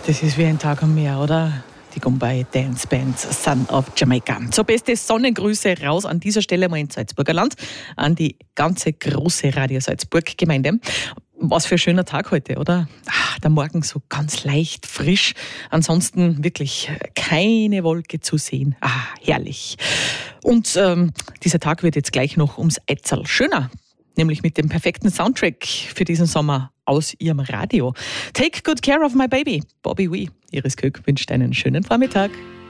Das ist wie ein Tag am Meer, oder? Die Gombay Dance Band Son of Jamaica. So, beste Sonnengrüße raus an dieser Stelle mal ins Salzburger Land, an die ganze große Radio Salzburg Gemeinde. Was für ein schöner Tag heute, oder? Der Morgen so ganz leicht frisch. Ansonsten wirklich keine Wolke zu sehen. Herrlich. Und dieser Tag wird jetzt gleich noch ums Eizerl schöner. Nämlich mit dem perfekten Soundtrack für diesen Sommer aus ihrem Radio. Take good care of my baby. Bobby Wee. Iris Köck wünscht einen schönen Vormittag.